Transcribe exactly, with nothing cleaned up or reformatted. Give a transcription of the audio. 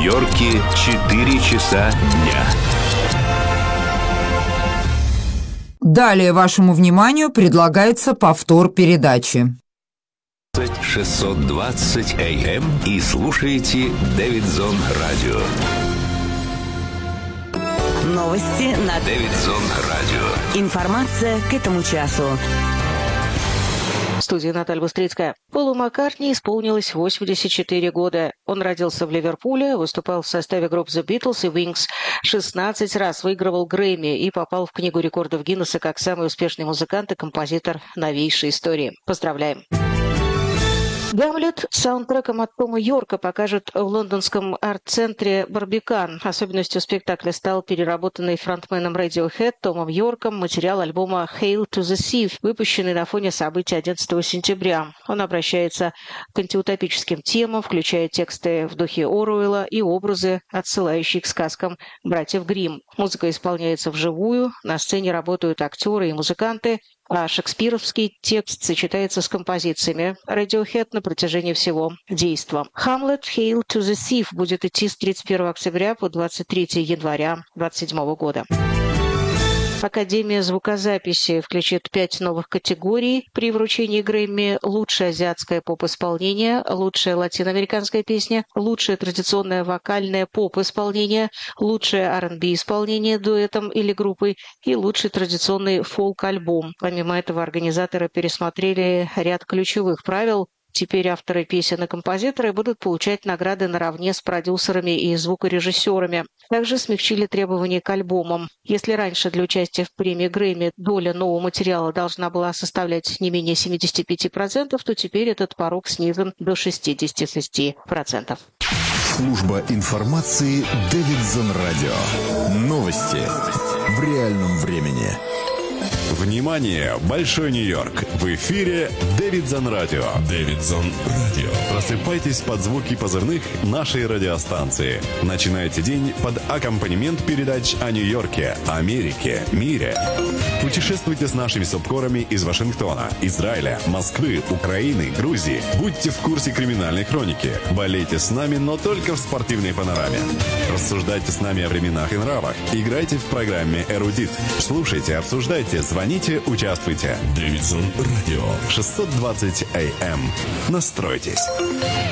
Нью-Йорке четыре часа дня. Далее вашему вниманию предлагается повтор передачи. шестьсот двадцать эй эм и слушаете Дэвидсон Радио. Новости на Дэвидсон Радио. Информация к этому часу. В студии Наталья Быстрицкая. Полу Маккартни исполнилось восемьдесят четыре года. Он родился в Ливерпуле, выступал в составе групп The Beatles и Wings, шестнадцать раз выигрывал Грэмми и попал в Книгу рекордов Гиннесса как самый успешный музыкант и композитор новейшей истории. Поздравляем! «Гамлет» с саундтреком от Тома Йорка покажут в лондонском арт-центре «Барбикан». Особенностью спектакля стал переработанный фронтменом Radiohead Томом Йорком материал альбома «Hail to the Thief», выпущенный на фоне событий одиннадцатого сентября. Он обращается к антиутопическим темам, включая тексты в духе Оруэлла и образы, отсылающие к сказкам братьев Гримм. Музыка исполняется вживую, на сцене работают актеры и музыканты, а шекспировский текст сочетается с композициями Radiohead на протяжении всего действа. «Hamlet Hail to the Thief» будет идти с тридцать первого октября по двадцать третьего января две тысячи двадцать седьмого года. Академия звукозаписи включит пять новых категорий при вручении Грэмми: лучшее азиатское поп-исполнение, лучшая латиноамериканская песня, лучшее традиционное вокальное поп-исполнение, лучшее ар энд би-исполнение дуэтом или группой и лучший традиционный фолк-альбом. Помимо этого, организаторы пересмотрели ряд ключевых правил. Теперь авторы песен и композиторы будут получать награды наравне с продюсерами и звукорежиссерами. Также смягчили требования к альбомам. Если раньше для участия в премии Грэмми доля нового материала должна была составлять не менее семьдесят пять процентов, то теперь этот порог снизен до шестьдесят шесть процентов. Служба информации Дэвидсон Радио. Новости в реальном времени. Внимание! Большой Нью-Йорк! В эфире Дэвидсон Радио. Дэвидсон Радио. Просыпайтесь под звуки позывных нашей радиостанции. Начинайте день под аккомпанемент передач о Нью-Йорке, Америке, мире. Путешествуйте с нашими субкорами из Вашингтона, Израиля, Москвы, Украины, Грузии. Будьте в курсе криминальной хроники. Болейте с нами, но только в спортивной панораме. Рассуждайте с нами о временах и нравах. Играйте в программе «Эрудит». Слушайте, обсуждайте, звоните, участвуйте. Дэвидсон Радио. шестьсот двадцать эй эм. Настройтесь.